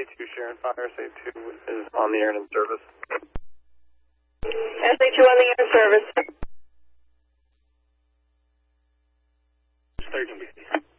SA2 Sharon Fire. SA2 is on the air and in service. SA2 on the air and service. Station.